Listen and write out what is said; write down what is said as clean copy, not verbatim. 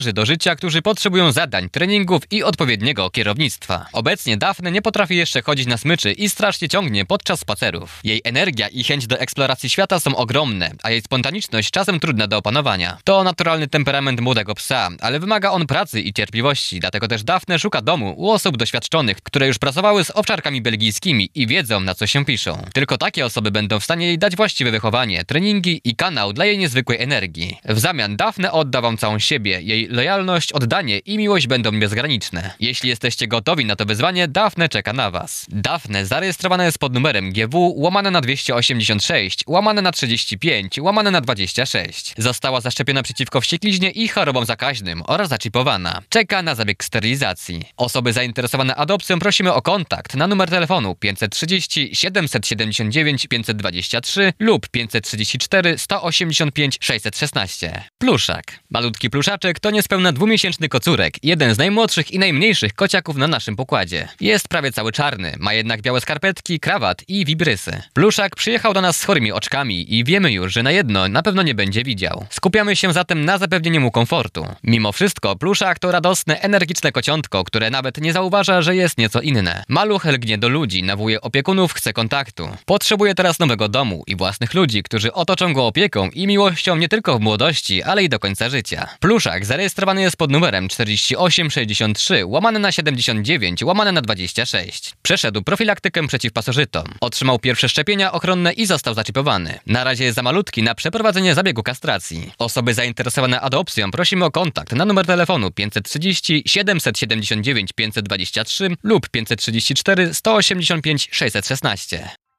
do życia, którzy potrzebują zadań, treningów i odpowiedniego kierownictwa. Obecnie Daphne nie potrafi jeszcze chodzić na smyczy i strasznie ciągnie podczas spacerów. Jej energia i chęć do eksploracji świata są ogromne, a jej spontaniczność czasem trudna do opanowania. To naturalny temperament młodego psa, ale wymaga on pracy i cierpliwości, dlatego też Daphne szuka domu u osób doświadczonych, które już pracowały z owczarkami belgijskimi i wiedzą, na co się piszą. Tylko takie osoby będą w stanie jej dać właściwe wychowanie, treningi i kanał dla jej niezwykłej energii. W zamian Daphne odda wam całą siebie, jej lojalność, oddanie i miłość będą bezgraniczne. Jeśli jesteście gotowi na to wyzwanie, Daphne czeka na was. Daphne zarejestrowane jest pod numerem GW/286/35/26. Została zaszczepiona przeciwko wściekliźnie i chorobom zakaźnym oraz zaczipowana. Czeka na zabieg sterylizacji. Osoby zainteresowane adopcją prosimy o kontakt na numer telefonu 530 779 523 lub 534 185 616. Pluszak. Malutki pluszaczek to niespełna dwumiesięczny kocurek, jeden z najmłodszych i najmniejszych kociaków na naszym pokładzie. Jest prawie cały czarny, ma jednak białe skarpetki, krawat i wibrysy. Pluszak przyjechał do nas z chorymi oczkami i wiemy już, że na jedno na pewno nie będzie widział. Skupiamy się zatem na zapewnieniu mu komfortu. Mimo wszystko pluszak to radosne, energiczne kociątko, które nawet nie zauważa, że jest nieco inne. Maluch lgnie do ludzi, nawołuje opiekunów, chce kontaktu. Potrzebuje teraz nowego domu i własnych ludzi, którzy otoczą go opieką i miłością nie tylko w młodości, ale i do końca życia. Pluszak zarejestrowany jest pod numerem 4863/79/26. Przeszedł profilaktykę przeciw pasożytom. Otrzymał pierwsze szczepienia ochronne i został zaczipowany. Na razie jest za malutki na przeprowadzenie zabiegu kastracji. Osoby zainteresowane adopcją prosimy o kontakt na numer telefonu 530 779 523 lub 534 185 616.